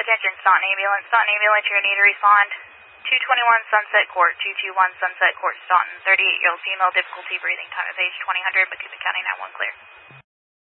Attention, Staunton Ambulance. Staunton Ambulance, you're going to need to respond. 221 Sunset Court, 221 Sunset Court, Staunton. 38-year-old female, difficulty breathing, time of age 2000, McCoupin County, 9-1 clear.